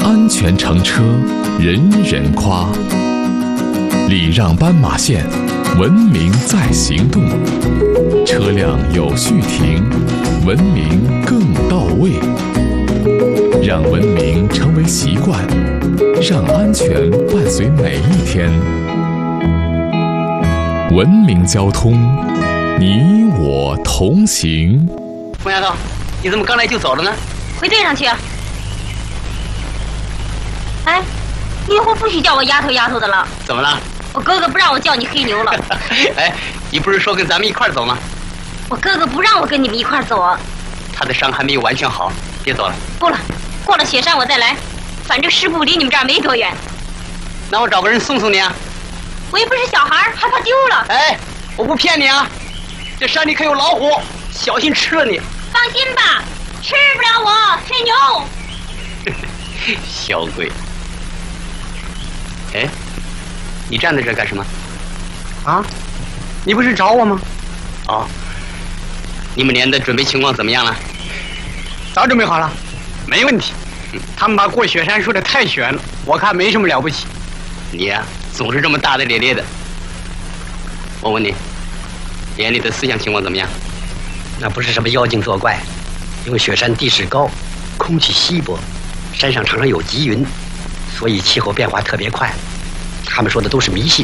安全乘车人人夸，礼让斑马线，文明在行动。车辆有序停，文明更到位。让文明成为习惯，让安全伴随每一天。文明交通，你我同行。 疯丫头，你怎么刚来就走了呢？ 回队上去啊！哎，你以后不许叫我丫头丫头的了。 怎么了？ 我哥哥不让我叫你黑牛了。 哎，你不是说跟咱们一块儿走吗？ 我哥哥不让我跟你们一块儿走啊。 他的伤还没有完全好，别走了。 不了，过了雪山我再来，反正师部离你们这儿没多远。 那我找个人送送你啊。 我又不是小孩，还怕丢了。 哎，我不骗你啊，这山里可有老虎，小心吃了你。 放心吧，吃不了我，黑牛。 小鬼。哎，你站在这干什么？啊？你不是找我吗？哦。你们连的准备情况怎么样了？ 早准备好了，没问题。他们把过雪山说的太悬了，我看没什么了不起。 你呀，总是这么大大咧咧的。我问你，连里的思想情况怎么样？ 那不是什么妖精作怪，因为雪山地势高，空气稀薄，山上常常有积云，所以气候变化特别快。他们说的都是迷信。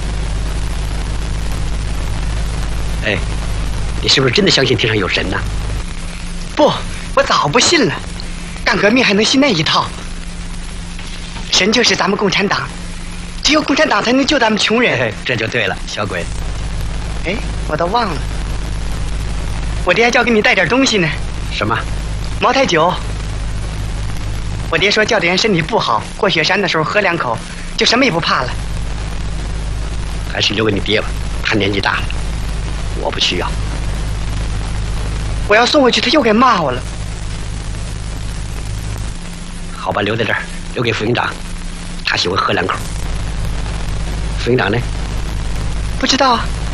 哎，你是不是真的相信天上有神呢？ 不，我早不信了。干革命还能信那一套？神就是咱们共产党，只有共产党才能救咱们穷人。 这就对了，小鬼。 哎，我都忘了，我爹还叫给你带点东西呢。 什么？ 茅台酒。我爹说叫的人身体不好，过雪山的时候喝2口，就什么也不怕了。 还是留给你爹吧，他年纪大了，我不需要。 我要送回去，他又该骂我了。 好吧，留在这儿，留给副营长，他喜欢喝2口。副营长呢？ 不知道啊。